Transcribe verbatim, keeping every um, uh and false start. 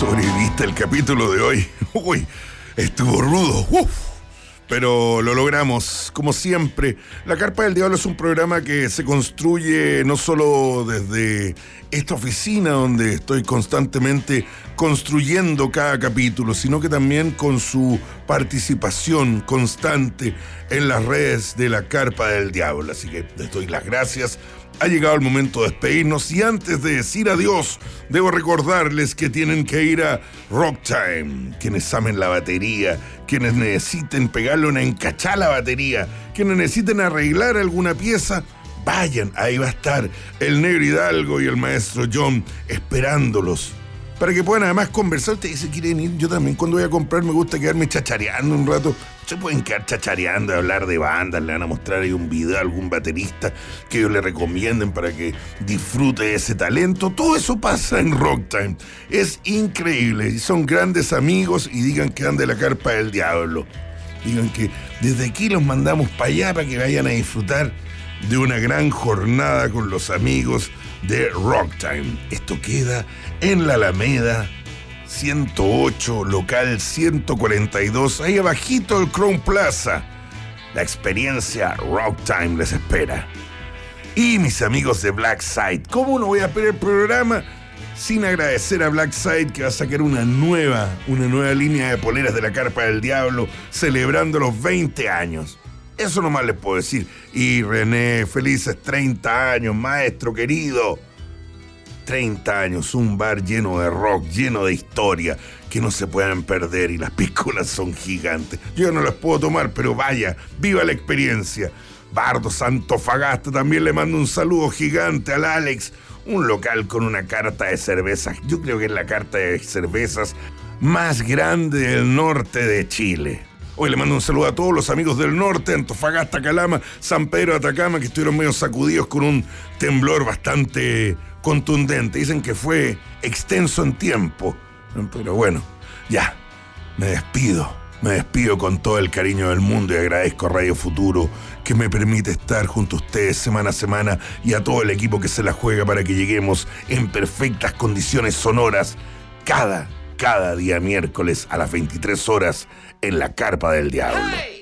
sobreviviste el capítulo de hoy. Uy, estuvo rudo. Uf. Pero lo logramos, como siempre. La Carpa del Diablo es un programa que se construye no solo desde esta oficina donde estoy constantemente construyendo cada capítulo, sino que también con su participación constante en las redes de la Carpa del Diablo. Así que les doy las gracias. Ha llegado el momento de despedirnos y antes de decir adiós, debo recordarles que tienen que ir a Rock Time. Quienes amen la batería, quienes necesiten pegarle una encachada a la batería, quienes necesiten arreglar alguna pieza, vayan, ahí va a estar el Negro Hidalgo y el Maestro John esperándolos. Para que puedan además conversar. Ustedes se quieren ir, yo también cuando voy a comprar me gusta quedarme chachareando un rato. Se pueden quedar chachareando, hablar de bandas, le van a mostrar ahí un video a algún baterista que ellos le recomienden para que disfrute ese talento. Todo eso pasa en Rock Time. Es increíble, y son grandes amigos y digan que dan de la Carpa del Diablo. Digan que desde aquí los mandamos para allá para que vayan a disfrutar de una gran jornada con los amigos de Rock Time. Esto queda en la Alameda ciento ocho, local ciento cuarenta y dos, ahí abajito del Crown Plaza. La experiencia Rock Time les espera. Y mis amigos de Black Side, ¿cómo no voy a perder el programa sin agradecer a Black Side, que va a sacar una nueva, una nueva línea de poleras de la Carpa del Diablo celebrando los veinte años? Eso nomás les puedo decir. Y René, felices treinta años, maestro querido. treinta años, un bar lleno de rock, lleno de historia, que no se puedan perder y las piscolas son gigantes. Yo no las puedo tomar, pero vaya, viva la experiencia. Bardos Antofagasta, también le mando un saludo gigante al Alex. Un local con una carta de cervezas. Yo creo que es la carta de cervezas más grande del norte de Chile. Hoy le mando un saludo a todos los amigos del norte, Antofagasta, Calama, San Pedro, Atacama, que estuvieron medio sacudidos con un temblor bastante contundente. Dicen que fue extenso en tiempo, pero bueno, ya, me despido. Me despido con todo el cariño del mundo y agradezco a Radio Futuro que me permite estar junto a ustedes semana a semana y a todo el equipo que se la juega para que lleguemos en perfectas condiciones sonoras cada, cada día miércoles a las veintitrés horas en la Carpa del Diablo. ¡Hey!